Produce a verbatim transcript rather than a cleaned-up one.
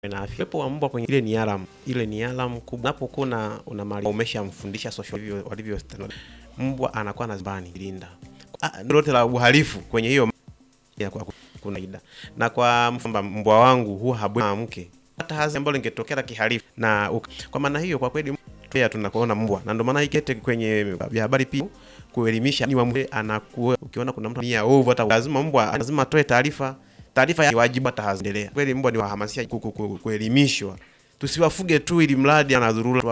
Na afyepo wa mbwa kwenye ile ni alarm, ile ni alarm kubwa. Unapokuwa una una mali umeshamfundisha social hivyo walivyo mbwa anakuwa na zibani linda. Lote la uhalifu kwenye hiyo ya kwa kuna ida. Na kwa mfamba mbwa wangu huwa habuna mke. Hata hazi ambalo lingetokea la kihalifu na uka. Kwa maana hiyo kwa kweli pia tunakuona mbwa. Na ndio maana ikete kwenye vya habari pia kuelimisha ni mbwa anakuwa ukiona kuna mtu nia ovu hata lazima mbwa lazima atoe taarifa. Taarifa ya wajibu ataendelea. Kweli mbwa ni wahamasisha kuelimishwa. Tusiwafuge tu ili mradi anadhurura.